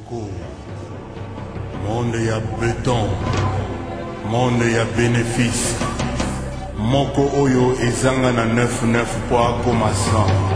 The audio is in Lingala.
Moko, monde ya béton, monde ya bénéfice. Moko oyo ezanga na 9-9 po akoma 100.